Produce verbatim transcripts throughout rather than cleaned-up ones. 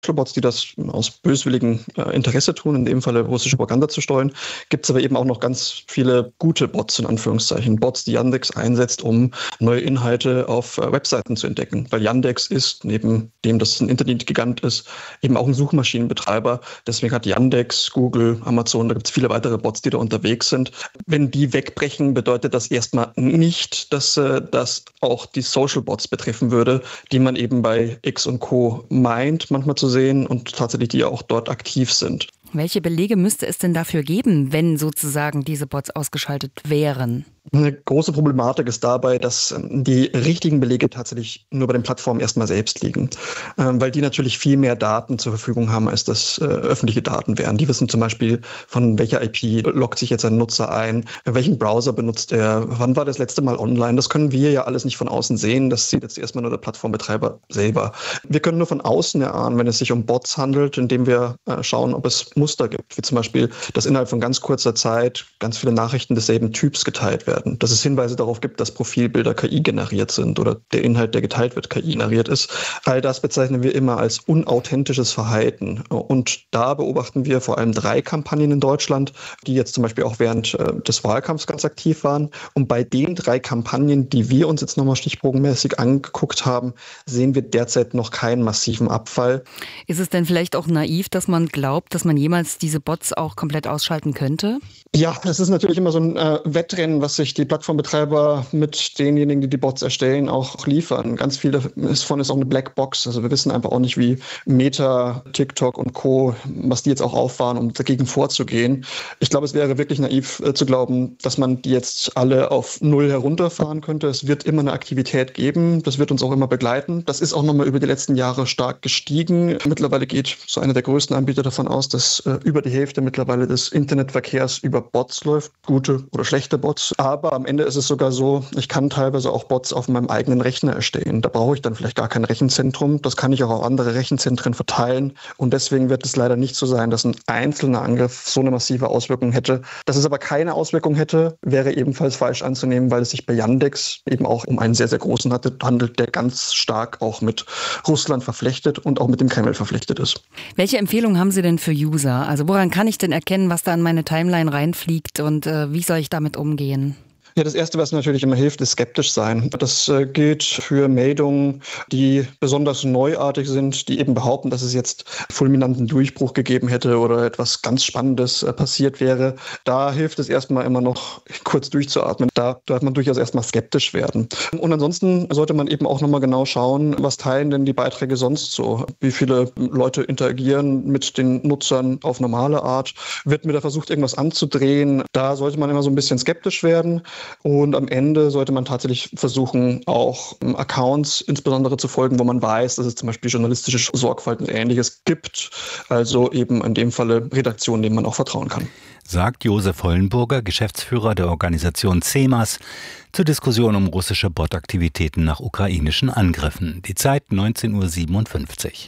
Bots, die das aus böswilligem äh, Interesse tun, in dem Falle russische Propaganda zu streuen. Gibt es aber eben auch noch ganz viele gute Bots, in Anführungszeichen. Bots, die Yandex einsetzt, um neue Inhalte auf äh, Webseiten zu entdecken. Weil Yandex ist, neben dem, dass es ein Internetgigant ist, eben auch ein Suchmaschinenbetreiber. Deswegen hat Yandex, Google, Amazon, da gibt es viele weitere Bots, die da unterwegs sind. Wenn die wegbrechen, bedeutet das erstmal nicht, dass äh, das auch die Social Bots betreffen würde, die man eben bei X und Co. meint, manchmal zu sehen und tatsächlich die auch dort aktiv sind. Welche Belege müsste es denn dafür geben, wenn sozusagen diese Bots ausgeschaltet wären? Eine große Problematik ist dabei, dass die richtigen Belege tatsächlich nur bei den Plattformen erstmal selbst liegen, weil die natürlich viel mehr Daten zur Verfügung haben, als das äh, öffentliche Daten wären. Die wissen zum Beispiel, von welcher I P loggt sich jetzt ein Nutzer ein, welchen Browser benutzt er, wann war das letzte Mal online. Das können wir ja alles nicht von außen sehen, das sieht jetzt erstmal nur der Plattformbetreiber selber. Wir können nur von außen erahnen, wenn es sich um Bots handelt, indem wir äh, schauen, ob es Muster gibt, wie zum Beispiel, dass innerhalb von ganz kurzer Zeit ganz viele Nachrichten desselben Typs geteilt werden. Dass es Hinweise darauf gibt, dass Profilbilder K I generiert sind oder der Inhalt, der geteilt wird, K I generiert ist. All das bezeichnen wir immer als unauthentisches Verhalten. Und da beobachten wir vor allem drei Kampagnen in Deutschland, die jetzt zum Beispiel auch während äh, des Wahlkampfs ganz aktiv waren. Und bei den drei Kampagnen, die wir uns jetzt nochmal stichprobenmäßig angeguckt haben, sehen wir derzeit noch keinen massiven Abfall. Ist es denn vielleicht auch naiv, dass man glaubt, dass man jemals diese Bots auch komplett ausschalten könnte? Ja, es ist natürlich immer so ein äh, Wettrennen, was sich die Plattformbetreiber mit denjenigen, die die Bots erstellen, auch liefern. Ganz viel davon ist auch eine Blackbox. Also wir wissen einfach auch nicht, wie Meta, TikTok und Co., was die jetzt auch auffahren, um dagegen vorzugehen. Ich glaube, es wäre wirklich naiv äh, zu glauben, dass man die jetzt alle auf Null herunterfahren könnte. Es wird immer eine Aktivität geben. Das wird uns auch immer begleiten. Das ist auch nochmal über die letzten Jahre stark gestiegen. Mittlerweile geht so einer der größten Anbieter davon aus, dass äh, über die Hälfte mittlerweile des Internetverkehrs über Bots läuft, gute oder schlechte Bots. Aber am Ende ist es sogar so, ich kann teilweise auch Bots auf meinem eigenen Rechner erstellen. Da brauche ich dann vielleicht gar kein Rechenzentrum. Das kann ich auch auf andere Rechenzentren verteilen. Und deswegen wird es leider nicht so sein, dass ein einzelner Angriff so eine massive Auswirkung hätte. Dass es aber keine Auswirkung hätte, wäre ebenfalls falsch anzunehmen, weil es sich bei Yandex eben auch um einen sehr, sehr großen handelt, der ganz stark auch mit Russland verflechtet und auch mit dem Kreml verflechtet ist. Welche Empfehlungen haben Sie denn für User? Also woran kann ich denn erkennen, was da in meine Timeline reinfliegt und äh, wie soll ich damit umgehen? Ja, das Erste, was natürlich immer hilft, ist skeptisch sein. Das äh, gilt für Meldungen, die besonders neuartig sind, die eben behaupten, dass es jetzt fulminanten Durchbruch gegeben hätte oder etwas ganz Spannendes äh, passiert wäre. Da hilft es erstmal immer noch kurz durchzuatmen. Da darf man durchaus erstmal skeptisch werden. Und ansonsten sollte man eben auch nochmal genau schauen, was teilen denn die Beiträge sonst so? Wie viele Leute interagieren mit den Nutzern auf normale Art? Wird mir da versucht, irgendwas anzudrehen? Da sollte man immer so ein bisschen skeptisch werden. Und am Ende sollte man tatsächlich versuchen, auch Accounts insbesondere zu folgen, wo man weiß, dass es zum Beispiel journalistische Sorgfalt und Ähnliches gibt. Also eben in dem Falle Redaktionen, denen man auch vertrauen kann. Sagt Josef Hollenburger, Geschäftsführer der Organisation C E M A S, zur Diskussion um russische Bot-Aktivitäten nach ukrainischen Angriffen. Die Zeit neunzehn Uhr siebenundfünfzig.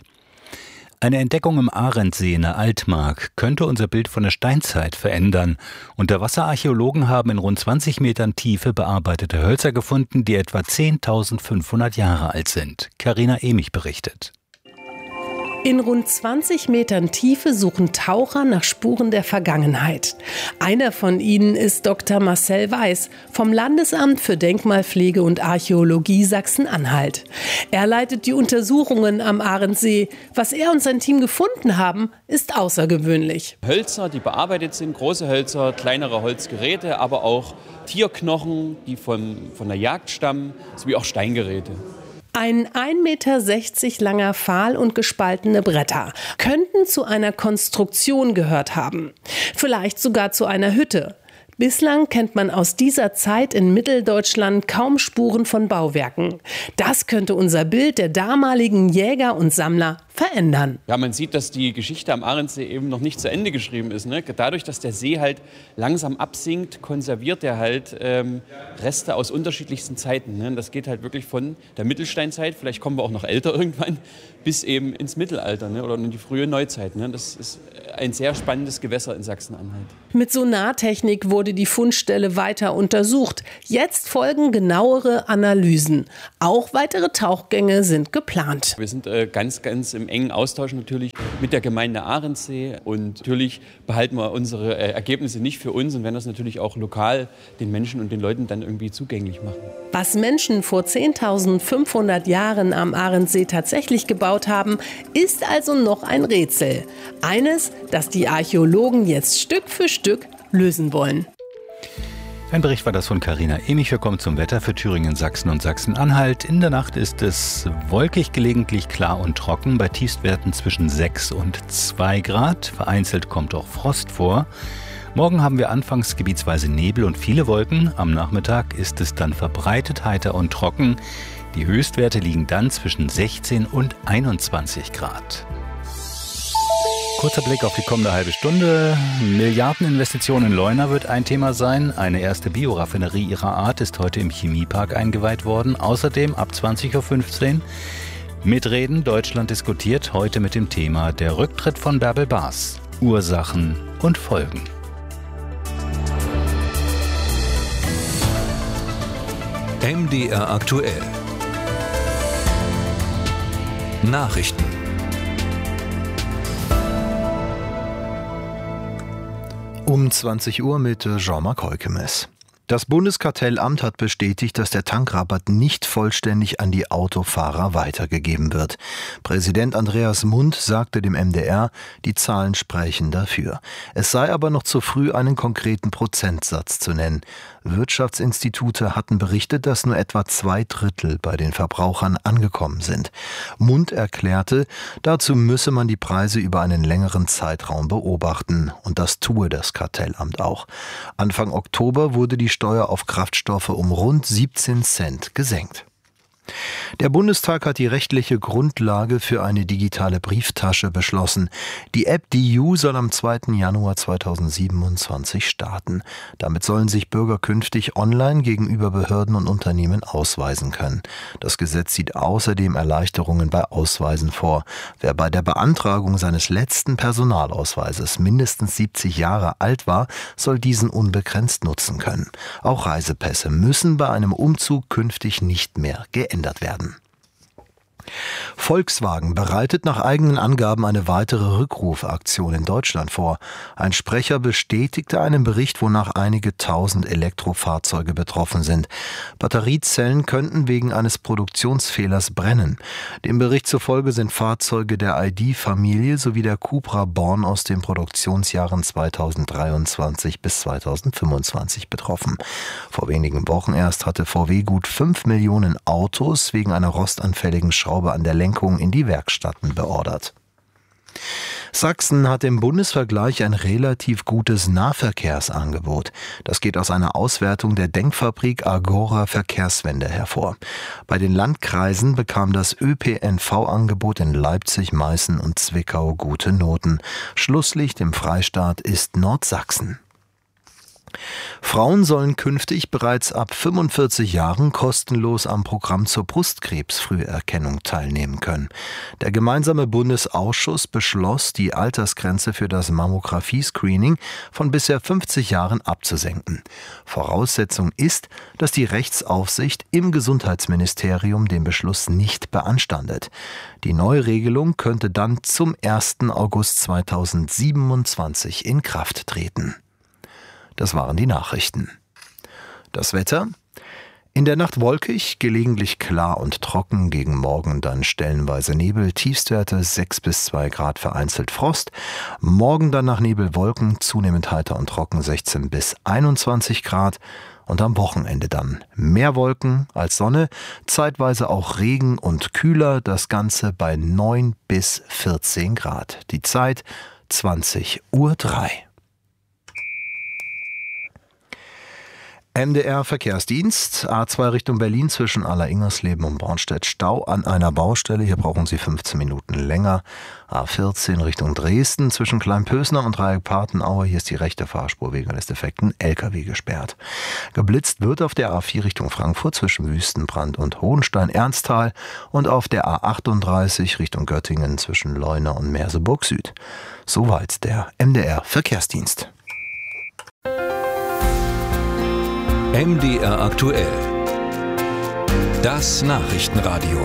Eine Entdeckung im Arendsee in der Altmark könnte unser Bild von der Steinzeit verändern. Unterwasserarchäologen haben in rund zwanzig Metern Tiefe bearbeitete Hölzer gefunden, die etwa zehntausendfünfhundert Jahre alt sind. Carina Emich berichtet. In rund zwanzig Metern Tiefe suchen Taucher nach Spuren der Vergangenheit. Einer von ihnen ist Doktor Marcel Weiß vom Landesamt für Denkmalpflege und Archäologie Sachsen-Anhalt. Er leitet die Untersuchungen am Arendsee. Was er und sein Team gefunden haben, ist außergewöhnlich. Hölzer, die bearbeitet sind, große Hölzer, kleinere Holzgeräte, aber auch Tierknochen, die von, von der Jagd stammen, sowie auch Steingeräte. Ein ein Meter sechzig langer Pfahl und gespaltene Bretter könnten zu einer Konstruktion gehört haben. Vielleicht sogar zu einer Hütte. Bislang kennt man aus dieser Zeit in Mitteldeutschland kaum Spuren von Bauwerken. Das könnte unser Bild der damaligen Jäger und Sammler verändern. Ja, man sieht, dass die Geschichte am Arendsee eben noch nicht zu Ende geschrieben ist. Ne? Dadurch, dass der See halt langsam absinkt, konserviert er halt ähm, Reste aus unterschiedlichsten Zeiten. Ne? Das geht halt wirklich von der Mittelsteinzeit, vielleicht kommen wir auch noch älter irgendwann, bis eben ins Mittelalter, ne? Oder in die frühe Neuzeit. Ne? Das ist ein sehr spannendes Gewässer in Sachsen-Anhalt. Mit Sonartechnik wurde die Fundstelle weiter untersucht. Jetzt folgen genauere Analysen. Auch weitere Tauchgänge sind geplant. Wir sind äh, ganz, ganz im engen Austausch natürlich mit der Gemeinde Arendsee. Und natürlich behalten wir unsere äh, Ergebnisse nicht für uns und werden das natürlich auch lokal den Menschen und den Leuten dann irgendwie zugänglich machen. Was Menschen vor zehntausendfünfhundert Jahren am Arendsee tatsächlich gebaut haben, ist also noch ein Rätsel. Eines, das die Archäologen jetzt Stück für Stück lösen wollen. Ein Bericht war das von Carina Emich. Wir kommen zum Wetter für Thüringen, Sachsen und Sachsen-Anhalt. In der Nacht ist es wolkig, gelegentlich klar und trocken, bei Tiefstwerten zwischen sechs und zwei Grad. Vereinzelt kommt auch Frost vor. Morgen haben wir anfangs gebietsweise Nebel und viele Wolken. Am Nachmittag ist es dann verbreitet heiter und trocken. Die Höchstwerte liegen dann zwischen sechzehn und einundzwanzig Grad. Kurzer Blick auf die kommende halbe Stunde. Milliardeninvestition in Leuna wird ein Thema sein. Eine erste Bioraffinerie ihrer Art ist heute im Chemiepark eingeweiht worden. Außerdem ab zwanzig Uhr fünfzehn mitreden. Deutschland diskutiert heute mit dem Thema der Rücktritt von Bärbel Baas. Ursachen und Folgen. M D R aktuell. Nachrichten. Um zwanzig Uhr mit Jean-Marc Heukemes. Das Bundeskartellamt hat bestätigt, dass der Tankrabatt nicht vollständig an die Autofahrer weitergegeben wird. Präsident Andreas Mund sagte dem M D R, die Zahlen sprechen dafür. Es sei aber noch zu früh, einen konkreten Prozentsatz zu nennen. Wirtschaftsinstitute hatten berichtet, dass nur etwa zwei Drittel bei den Verbrauchern angekommen sind. Mund erklärte, dazu müsse man die Preise über einen längeren Zeitraum beobachten. Und das tue das Kartellamt auch. Anfang Oktober wurde die Steuer auf Kraftstoffe um rund siebzehn Cent gesenkt. Der Bundestag hat die rechtliche Grundlage für eine digitale Brieftasche beschlossen. Die App D I U soll am zweiten Januar zweitausendsiebenundzwanzig starten. Damit sollen sich Bürger künftig online gegenüber Behörden und Unternehmen ausweisen können. Das Gesetz sieht außerdem Erleichterungen bei Ausweisen vor. Wer bei der Beantragung seines letzten Personalausweises mindestens siebzig Jahre alt war, soll diesen unbegrenzt nutzen können. Auch Reisepässe müssen bei einem Umzug künftig nicht mehr geändert werden. Volkswagen bereitet nach eigenen Angaben eine weitere Rückrufaktion in Deutschland vor. Ein Sprecher bestätigte einen Bericht, wonach einige tausend Elektrofahrzeuge betroffen sind. Batteriezellen könnten wegen eines Produktionsfehlers brennen. Dem Bericht zufolge sind Fahrzeuge der I D-Familie sowie der Cupra Born aus den Produktionsjahren zweitausenddreiundzwanzig bis zweitausendfünfundzwanzig betroffen. Vor wenigen Wochen erst hatte V W gut fünf Millionen Autos wegen einer rostanfälligen Schraube an der Lenkung in die Werkstätten beordert. Sachsen hat im Bundesvergleich ein relativ gutes Nahverkehrsangebot. Das geht aus einer Auswertung der Denkfabrik Agora Verkehrswende hervor. Bei den Landkreisen bekam das Ö P N V-Angebot in Leipzig, Meißen und Zwickau gute Noten. Schlusslicht im Freistaat ist Nordsachsen. Frauen sollen künftig bereits ab fünfundvierzig Jahren kostenlos am Programm zur Brustkrebsfrüherkennung teilnehmen können. Der gemeinsame Bundesausschuss beschloss, die Altersgrenze für das Mammographie-Screening von bisher fünfzig Jahren abzusenken. Voraussetzung ist, dass die Rechtsaufsicht im Gesundheitsministerium den Beschluss nicht beanstandet. Die neue Regelung könnte dann zum ersten August zweitausendsiebenundzwanzig in Kraft treten. Das waren die Nachrichten. Das Wetter? In der Nacht wolkig, gelegentlich klar und trocken, gegen Morgen dann stellenweise Nebel, Tiefstwerte sechs bis zwei Grad, vereinzelt Frost. Morgen dann nach Nebel Wolken, zunehmend heiter und trocken sechzehn bis einundzwanzig Grad. Und am Wochenende dann mehr Wolken als Sonne, zeitweise auch Regen und kühler, das Ganze bei neun bis vierzehn Grad. Die Zeit zwanzig Uhr drei. M D R Verkehrsdienst, A zwei Richtung Berlin zwischen Aller-Ingersleben und Bornstedt Stau an einer Baustelle. Hier brauchen Sie fünfzehn Minuten länger. A vierzehn Richtung Dresden zwischen Kleinpösner und Dreieck-Patenaue. Hier ist die rechte Fahrspur wegen eines defekten L K W gesperrt. Geblitzt wird auf der A vier Richtung Frankfurt zwischen Wüstenbrand und Hohenstein-Ernsthal und auf der A achtunddreißig Richtung Göttingen zwischen Leuna und Merseburg Süd. Soweit der M D R Verkehrsdienst. M D R aktuell. Das Nachrichtenradio.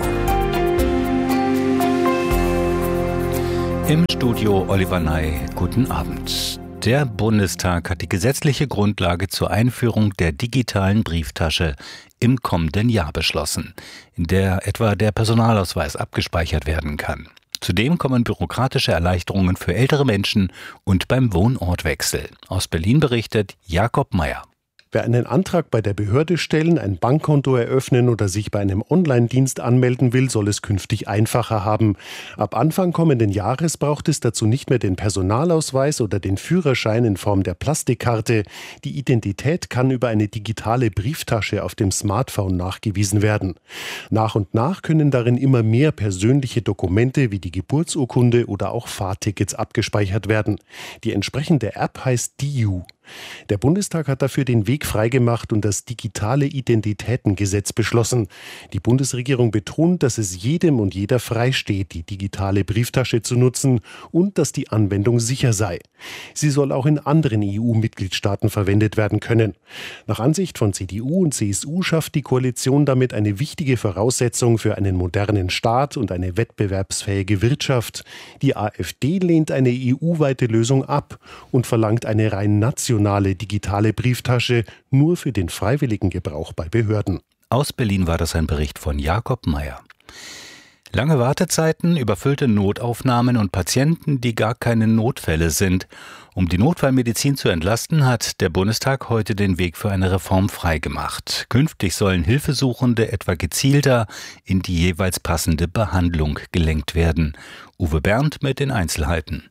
Im Studio Oliver Ney, guten Abend. Der Bundestag hat die gesetzliche Grundlage zur Einführung der digitalen Brieftasche im kommenden Jahr beschlossen, in der etwa der Personalausweis abgespeichert werden kann. Zudem kommen bürokratische Erleichterungen für ältere Menschen und beim Wohnortwechsel. Aus Berlin berichtet Jakob Meyer. Wer einen Antrag bei der Behörde stellen, ein Bankkonto eröffnen oder sich bei einem Online-Dienst anmelden will, soll es künftig einfacher haben. Ab Anfang kommenden Jahres braucht es dazu nicht mehr den Personalausweis oder den Führerschein in Form der Plastikkarte. Die Identität kann über eine digitale Brieftasche auf dem Smartphone nachgewiesen werden. Nach und nach können darin immer mehr persönliche Dokumente wie die Geburtsurkunde oder auch Fahrtickets abgespeichert werden. Die entsprechende App heißt D I U. Der Bundestag hat dafür den Weg freigemacht und das digitale Identitätengesetz beschlossen. Die Bundesregierung betont, dass es jedem und jeder frei steht, die digitale Brieftasche zu nutzen und dass die Anwendung sicher sei. Sie soll auch in anderen E U-Mitgliedstaaten verwendet werden können. Nach Ansicht von C D U und C S U schafft die Koalition damit eine wichtige Voraussetzung für einen modernen Staat und eine wettbewerbsfähige Wirtschaft. Die AfD lehnt eine E U-weite Lösung ab und verlangt eine rein nationale digitale Brieftasche nur für den freiwilligen Gebrauch bei Behörden. Aus Berlin war das ein Bericht von Jakob Meyer. Lange Wartezeiten, überfüllte Notaufnahmen und Patienten, die gar keine Notfälle sind. Um die Notfallmedizin zu entlasten, hat der Bundestag heute den Weg für eine Reform freigemacht. Künftig sollen Hilfesuchende etwa gezielter in die jeweils passende Behandlung gelenkt werden. Uwe Berndt mit den Einzelheiten.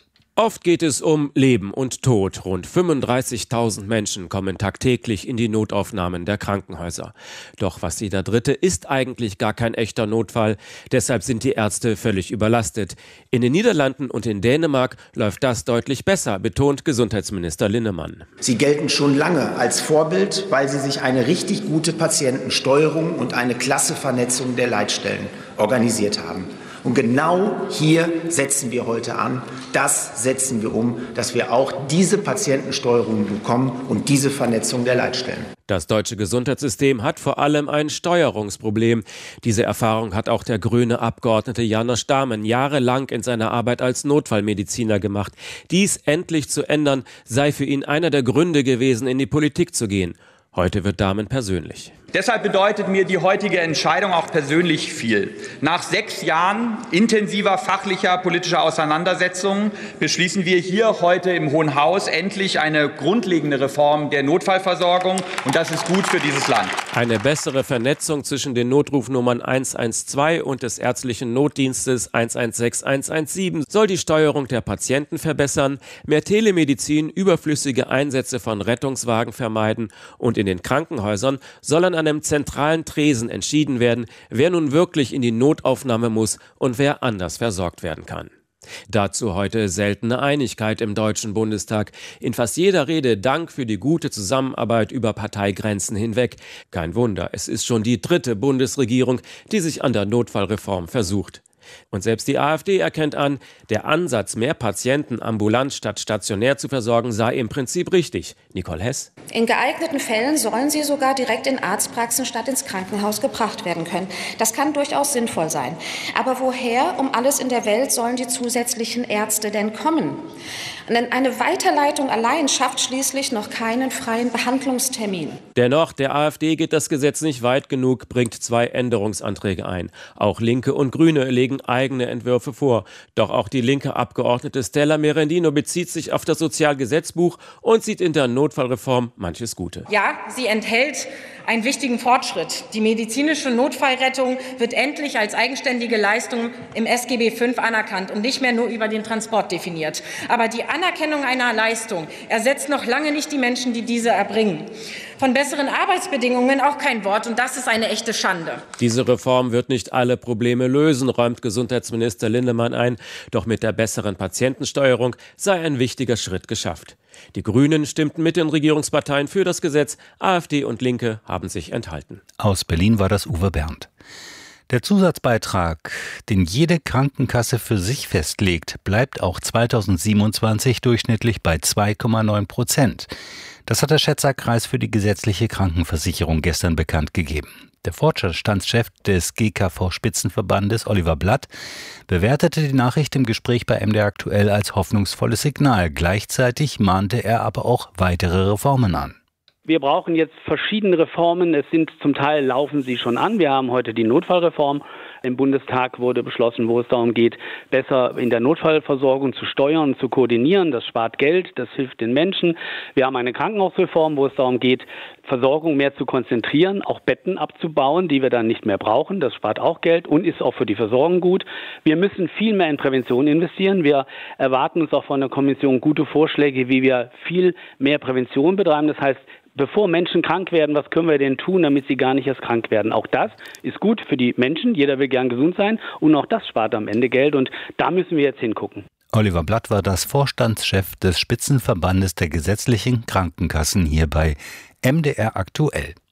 Oft geht es um Leben und Tod. Rund fünfunddreißigtausend Menschen kommen tagtäglich in die Notaufnahmen der Krankenhäuser. Doch was jeder Dritte ist eigentlich gar kein echter Notfall. Deshalb sind die Ärzte völlig überlastet. In den Niederlanden und in Dänemark läuft das deutlich besser, betont Gesundheitsminister Linnemann. Sie gelten schon lange als Vorbild, weil sie sich eine richtig gute Patientensteuerung und eine klasse Vernetzung der Leitstellen organisiert haben. Und genau hier setzen wir heute an. Das setzen wir um, dass wir auch diese Patientensteuerung bekommen und diese Vernetzung der Leitstellen. Das deutsche Gesundheitssystem hat vor allem ein Steuerungsproblem. Diese Erfahrung hat auch der grüne Abgeordnete Janosch Dahmen jahrelang in seiner Arbeit als Notfallmediziner gemacht. Dies endlich zu ändern, sei für ihn einer der Gründe gewesen, in die Politik zu gehen. Heute wird Dahmen persönlich. Deshalb bedeutet mir die heutige Entscheidung auch persönlich viel. Nach sechs Jahren intensiver fachlicher politischer Auseinandersetzungen beschließen wir hier heute im Hohen Haus endlich eine grundlegende Reform der Notfallversorgung. Und das ist gut für dieses Land. Eine bessere Vernetzung zwischen den Notrufnummern eins eins zwei und des ärztlichen Notdienstes eins eins sechs eins eins sieben soll die Steuerung der Patienten verbessern, mehr Telemedizin, überflüssige Einsätze von Rettungswagen vermeiden und in den Krankenhäusern soll an einem zentralen Tresen entschieden werden, wer nun wirklich in die Notaufnahme muss und wer anders versorgt werden kann. Dazu heute seltene Einigkeit im Deutschen Bundestag. In fast jeder Rede Dank für die gute Zusammenarbeit über Parteigrenzen hinweg. Kein Wunder, es ist schon die dritte Bundesregierung, die sich an der Notfallreform versucht. Und selbst die AfD erkennt an, der Ansatz, mehr Patienten ambulant statt stationär zu versorgen, sei im Prinzip richtig. Nicole Hess. In geeigneten Fällen sollen sie sogar direkt in Arztpraxen statt ins Krankenhaus gebracht werden können. Das kann durchaus sinnvoll sein. Aber woher um alles in der Welt sollen die zusätzlichen Ärzte denn kommen? Denn eine Weiterleitung allein schafft schließlich noch keinen freien Behandlungstermin. Dennoch, der AfD geht das Gesetz nicht weit genug, bringt zwei Änderungsanträge ein. Auch Linke und Grüne legen eigene Entwürfe vor. Doch auch die linke Abgeordnete Stella Merendino bezieht sich auf das Sozialgesetzbuch und sieht in der Notfallreform manches Gute. Ja, sie enthält einen wichtigen Fortschritt. Die medizinische Notfallrettung wird endlich als eigenständige Leistung im S G B fünf anerkannt und nicht mehr nur über den Transport definiert. Aber die Anerkennung einer Leistung ersetzt noch lange nicht die Menschen, die diese erbringen. Von besseren Arbeitsbedingungen auch kein Wort, und das ist eine echte Schande. Diese Reform wird nicht alle Probleme lösen, räumt Gesundheitsminister Linnemann ein. Doch mit der besseren Patientensteuerung sei ein wichtiger Schritt geschafft. Die Grünen stimmten mit den Regierungsparteien für das Gesetz. AfD und Linke haben sich enthalten. Aus Berlin war das Uwe Berndt. Der Zusatzbeitrag, den jede Krankenkasse für sich festlegt, bleibt auch zweitausendsiebenundzwanzig durchschnittlich bei zwei Komma neun Prozent. Das hat der Schätzerkreis für die gesetzliche Krankenversicherung gestern bekannt gegeben. Der Vorstandschef des G K V-Spitzenverbandes, Oliver Blatt, bewertete die Nachricht im Gespräch bei M D R aktuell als hoffnungsvolles Signal. Gleichzeitig mahnte er aber auch weitere Reformen an. Wir brauchen jetzt verschiedene Reformen. Es sind zum Teil laufen sie schon an. Wir haben heute die Notfallreform. Im Bundestag wurde beschlossen, wo es darum geht, besser in der Notfallversorgung zu steuern und zu koordinieren. Das spart Geld, das hilft den Menschen. Wir haben eine Krankenhausreform, wo es darum geht, Versorgung mehr zu konzentrieren, auch Betten abzubauen, die wir dann nicht mehr brauchen. Das spart auch Geld und ist auch für die Versorgung gut. Wir müssen viel mehr in Prävention investieren. Wir erwarten uns auch von der Kommission gute Vorschläge, wie wir viel mehr Prävention betreiben. Das heißt, bevor Menschen krank werden, was können wir denn tun, damit sie gar nicht erst krank werden? Auch das ist gut für die Menschen. Jeder will gern gesund sein und auch das spart am Ende Geld und da müssen wir jetzt hingucken. Oliver Blatt war das Vorstandschef des Spitzenverbandes der gesetzlichen Krankenkassen hier bei M D R aktuell.